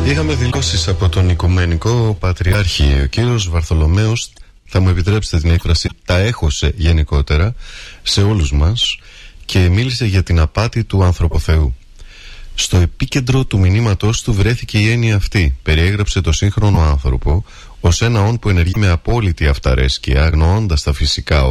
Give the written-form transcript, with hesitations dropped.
Είχαμε δηλώσεις από τον Οικουμενικό Πατριάρχη. Ο κύριος Βαρθολομαίος, θα μου επιτρέψετε την έκφραση, τα έχωσε γενικότερα σε όλους μας και μίλησε για την απάτη του ανθρωποθεού. Στο επίκεντρο του μηνύματός του βρέθηκε η έννοια αυτή. Περιέγραψε το σύγχρονο άνθρωπο ως ένα όν που ενεργεί με απόλυτη αυταρέσκεια, αγνοώντας τα φυσικά